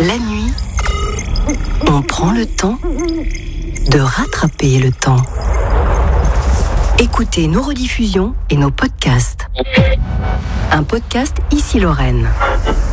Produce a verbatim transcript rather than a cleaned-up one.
La nuit, on prend le temps de rattraper le temps. Écoutez nos rediffusions et nos podcasts. Un podcast Ici Lorraine.